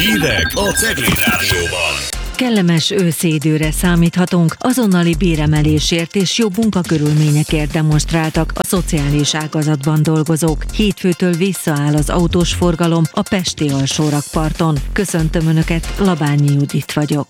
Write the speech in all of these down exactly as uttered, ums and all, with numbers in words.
Hírek a Cegléd Rádióban. Kellemes őszi időre számíthatunk, azonnali béremelésért és jobb munkakörülményekért demonstráltak a szociális ágazatban dolgozók. Hétfőtől visszaáll az autós forgalom a pesti alsórakparton. Köszöntöm Önöket, Labányi Judit vagyok.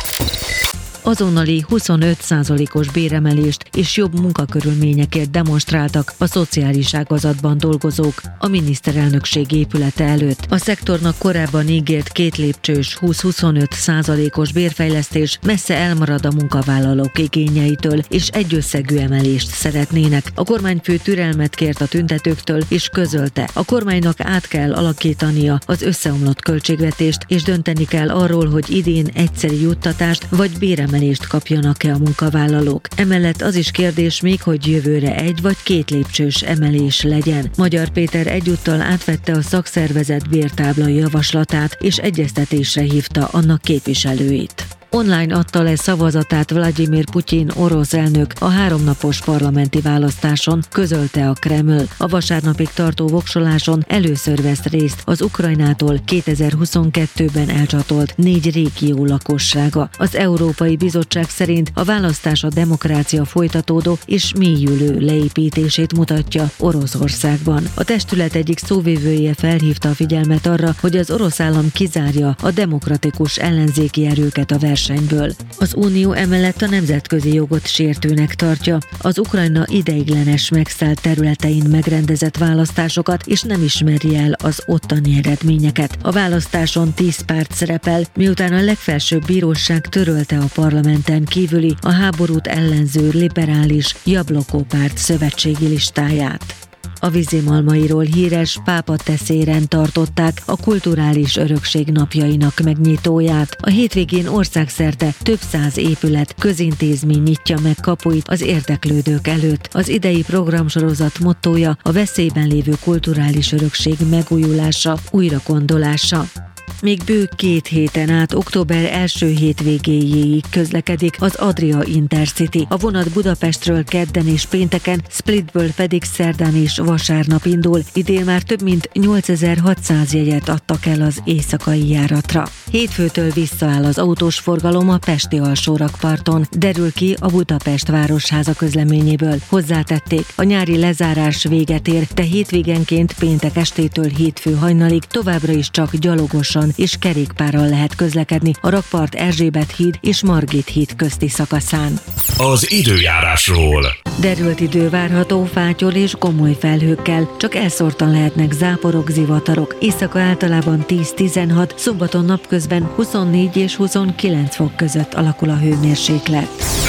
Azonnali huszonöt százalékos béremelést és jobb munkakörülményekért demonstráltak a szociális ágazatban dolgozók a miniszterelnökség épülete előtt. A szektornak korábban ígért két lépcsős húsz-huszonöt százalékos bérfejlesztés messze elmarad a munkavállalók igényeitől, és egyösszegű emelést szeretnének. A kormányfő türelmet kért a tüntetőktől, és közölte, a kormánynak át kell alakítania az összeomlott költségvetést, és dönteni kell arról, hogy idén egyszeri juttatást vagy béremelést emelést kapjanak-e a munkavállalók. Emellett az is kérdés még, hogy jövőre egy vagy két lépcsős emelés legyen. Magyar Péter egyúttal átvette a szakszervezet bértábla javaslatát, és egyeztetésre hívta annak képviselőit. Online adta le szavazatát Vlagyimir Putyin orosz elnök a háromnapos parlamenti választáson, közölte a Kreml. A vasárnapig tartó voksoláson először vesz részt az Ukrajnától kétezer-huszonkettőben elcsatolt négy régió lakossága. Az Európai Bizottság szerint a választás a demokrácia folytatódó és mélyülő leépítését mutatja Oroszországban. A testület egyik szóvivője felhívta a figyelmet arra, hogy az orosz állam kizárja a demokratikus ellenzéki erőket a versenyből. Az Unió emellett a nemzetközi jogot sértőnek tartja az Ukrajna ideiglenes megszállt területein megrendezett választásokat, és nem ismeri el az ottani eredményeket. A választáson tíz párt szerepel, miután a legfelsőbb bíróság törölte a parlamenten kívüli a háborút ellenző liberális Jabloko párt szövetségi listáját. A Vízimalmairól híres Pápa teszéren tartották a kulturális örökség napjainak megnyitóját. A hétvégén országszerte több száz épület, közintézmény nyitja meg kapuit az érdeklődők előtt. Az idei programsorozat mottója a veszélyben lévő kulturális örökség megújulása, újragondolása. Még bő két héten át október első hétvégéjéig közlekedik az Adria Intercity. A vonat Budapestről kedden és pénteken, Splitből pedig szerdán és vasárnap indul. Idén már több mint nyolcezer-hatszáz jegyet adtak el az éjszakai járatra. Hétfőtől visszaáll az autós forgalom a pesti alsórakparton, derül ki a Budapest Városháza közleményéből. Hozzátették, a nyári lezárás véget ér, de hétvégenként péntek estétől hétfő hajnalig továbbra is csak gyalogosan és kerékpárral lehet közlekedni a Rakpart Erzsébet híd és Margit híd közti szakaszán. Az időjárásról. Derült idő várható fáttyol és komoly felhőkkel, csak elszórtan lehetnek záporok, zivatarok. Éjszaka általában tíz-tizenhat, szombaton napközben huszonnégy és huszonkilenc fok között alakul a hőmérséklet.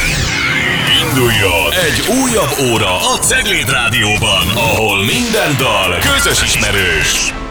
Induljon egy újabb óra a Cegléd Rádióban, ahol minden dal közös ismerős.